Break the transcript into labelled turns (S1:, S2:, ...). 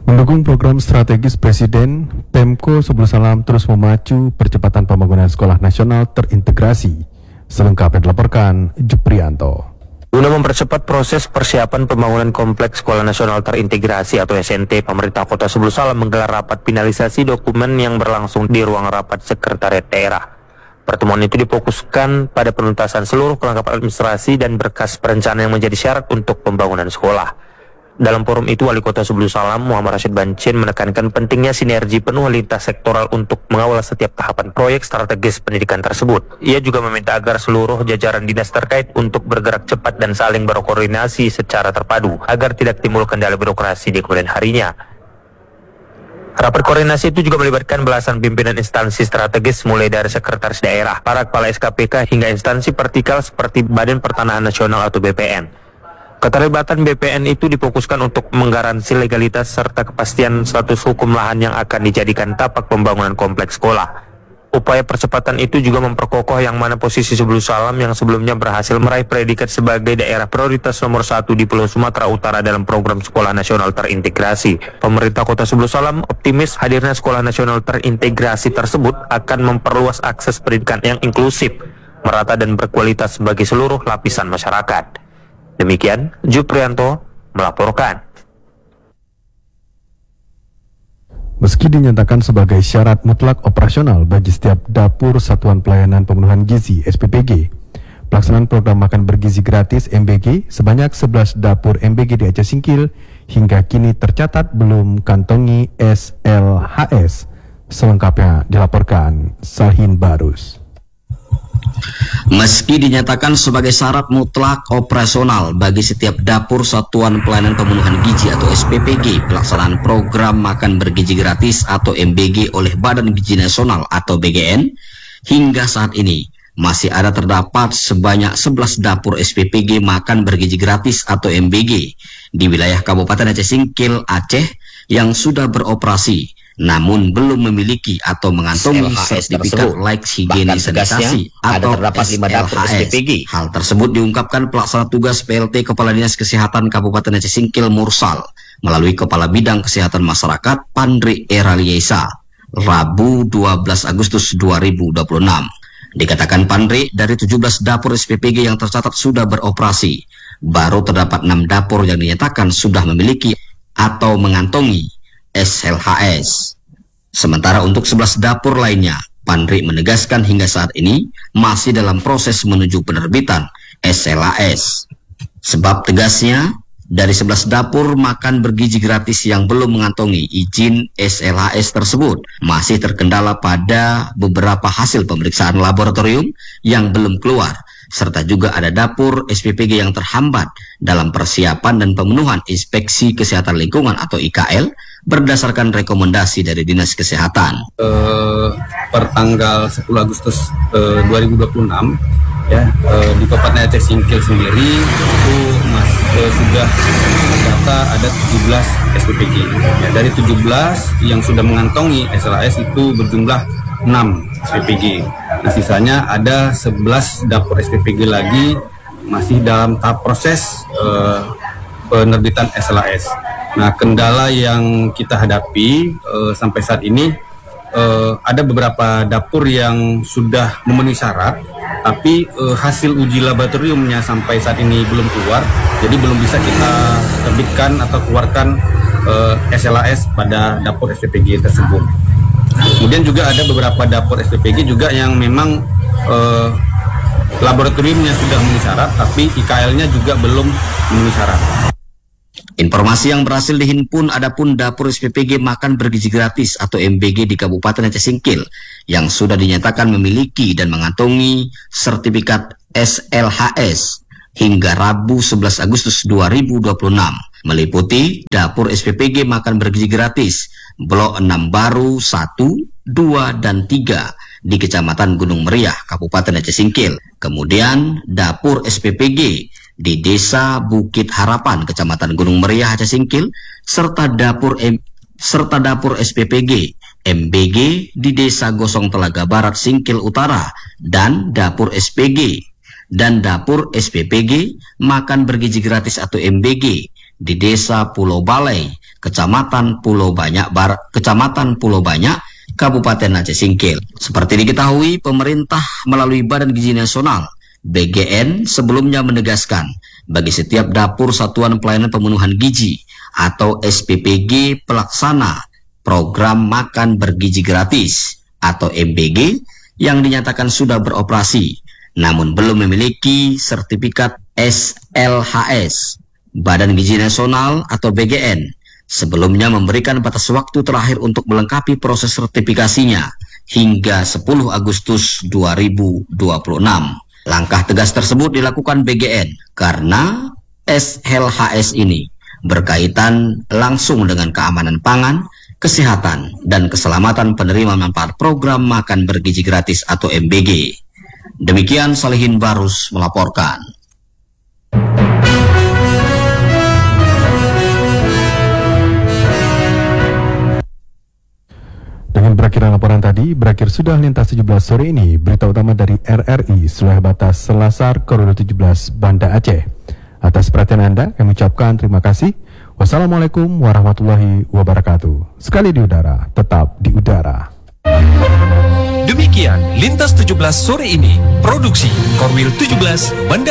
S1: Mendukung program strategis Presiden, Pemko Sebul Salam terus memacu percepatan pembangunan sekolah nasional terintegrasi. Selengkapnya dilaporkan Juprianto.
S2: Guna mempercepat proses persiapan pembangunan kompleks sekolah nasional terintegrasi atau SNT, pemerintah Kota Sebul Salam menggelar rapat finalisasi dokumen yang berlangsung di ruang rapat sekretariat daerah. Pertemuan itu difokuskan pada penuntasan seluruh kelengkapan administrasi dan berkas perencanaan yang menjadi syarat untuk pembangunan sekolah. Dalam forum itu, Wali Kota Sebul Salam Muhammad Rashid Bancin menekankan pentingnya sinergi penuh lintas sektoral untuk mengawal setiap tahapan proyek strategis pendidikan tersebut. Ia juga meminta agar seluruh jajaran dinas terkait untuk bergerak cepat dan saling berkoordinasi secara terpadu agar tidak timbul kendala birokrasi di kemudian harinya. Rapat koordinasi itu juga melibatkan belasan pimpinan instansi strategis mulai dari sekretaris daerah, para kepala SKPK hingga instansi vertikal seperti Badan Pertanahan Nasional atau BPN. Keterlibatan BPN itu difokuskan untuk menggaransi legalitas serta kepastian status hukum lahan yang akan dijadikan tapak pembangunan kompleks sekolah. Upaya percepatan itu juga memperkokoh yang mana posisi Sebul Salam yang sebelumnya berhasil meraih predikat sebagai daerah prioritas nomor 1 di Pulau Sumatera Utara dalam program sekolah nasional terintegrasi. Pemerintah Kota Sebul Salam optimis hadirnya sekolah nasional terintegrasi tersebut akan memperluas akses pendidikan yang inklusif, merata dan berkualitas bagi seluruh lapisan masyarakat. Demikian, Juprianto melaporkan.
S1: Meski dinyatakan sebagai syarat mutlak operasional bagi setiap dapur Satuan Pelayanan Pemenuhan Gizi (SPPG), pelaksanaan program makan bergizi gratis MBG sebanyak 11 dapur MBG di Aceh Singkil hingga kini tercatat belum kantongi SLHS. Selengkapnya dilaporkan Sahin Barus.
S3: Meski dinyatakan sebagai syarat mutlak operasional bagi setiap dapur Satuan Pelayanan Pemenuhan Gizi atau SPPG, pelaksanaan program makan bergizi gratis atau MBG oleh Badan Gizi Nasional atau BGN, hingga saat ini masih ada terdapat sebanyak 11 dapur SPPG makan bergizi gratis atau MBG di wilayah Kabupaten Aceh Singkil, Aceh yang sudah beroperasi namun belum memiliki atau mengantongi sertifikat layak higienis sanitasi atau SLHS. Hal tersebut diungkapkan pelaksana tugas PLT Kepala Dinas Kesehatan Kabupaten Aceh Singkil Mursal melalui Kepala Bidang Kesehatan Masyarakat Pandri Eraliesa, Rabu 12 Agustus 2026. Dikatakan Pandri, dari 17 dapur SPPG yang tercatat sudah beroperasi, baru terdapat 6 dapur yang dinyatakan sudah memiliki atau mengantongi SLHS. Sementara untuk 11 dapur lainnya, Pandri menegaskan hingga saat ini masih dalam proses menuju penerbitan SLHS. Sebab tegasnya, dari 11 dapur makan bergizi gratis yang belum mengantongi izin SLHS tersebut masih terkendala pada beberapa hasil pemeriksaan laboratorium yang belum keluar, serta juga ada dapur SPPG yang terhambat dalam persiapan dan pemenuhan Inspeksi Kesehatan Lingkungan atau IKL berdasarkan rekomendasi dari Dinas Kesehatan.
S4: Per tanggal 10 Agustus 2026 ya, di Kabupaten Aceh Singkil sendiri itu sudah terdata ada 17 SPPG. Ya, dari 17 yang sudah mengantongi SLHS itu berjumlah 6 SPPG. Nah, sisanya ada 11 dapur SPPG lagi masih dalam tahap proses penerbitan SLHS. Nah, kendala yang kita hadapi sampai saat ini ada beberapa dapur yang sudah memenuhi syarat, tapi hasil uji laboratoriumnya sampai saat ini belum keluar, jadi belum bisa kita terbitkan atau keluarkan SLHS pada dapur SPPG tersebut. Kemudian juga ada beberapa dapur SPPG juga yang memang laboratoriumnya sudah memenuhi syarat, tapi IKL-nya juga belum memenuhi syarat.
S3: Informasi yang berhasil dihimpun adapun dapur SPPG makan bergizi gratis atau MBG di Kabupaten Aceh Singkil yang sudah dinyatakan memiliki dan mengantongi sertifikat SLHS hingga Rabu 11 Agustus 2026 meliputi dapur SPPG makan bergizi gratis Blok 6 Baru 1, 2, dan 3 di Kecamatan Gunung Meriah, Kabupaten Aceh Singkil. Kemudian dapur SPPG di Desa Bukit Harapan, Kecamatan Gunung Meriah, Aceh Singkil, serta dapur SPPG MBG di Desa Gosong Telaga Barat, Singkil Utara, dan dapur SPPG makan bergizi gratis atau MBG di Desa Pulau Balai, Kecamatan Pulau Banyak, Kabupaten Aceh Singkil. Seperti diketahui, pemerintah melalui Badan Gizi Nasional BGN sebelumnya menegaskan bagi setiap dapur Satuan Pelayanan Pemenuhan Gizi atau SPPG pelaksana program makan bergizi gratis atau MBG yang dinyatakan sudah beroperasi namun belum memiliki sertifikat SLHS. Badan Gizi Nasional atau BGN sebelumnya memberikan batas waktu terakhir untuk melengkapi proses sertifikasinya hingga 10 Agustus 2026. Langkah tegas tersebut dilakukan BGN karena SLHS ini berkaitan langsung dengan keamanan pangan, kesehatan, dan keselamatan penerima manfaat program makan bergizi gratis atau MBG. Demikian Salihin Barus melaporkan.
S1: Dengan berakhirnya laporan tadi, berakhir sudah lintas 17 sore ini berita utama dari RRI Sulawesi Batas Selasar Koridor 17 Banda Aceh. Atas perhatian Anda, kami ucapkan terima kasih. Wassalamualaikum warahmatullahi wabarakatuh. Sekali di udara, tetap di udara.
S5: Demikian Lintas 17 sore ini, produksi Korwil 17 Banda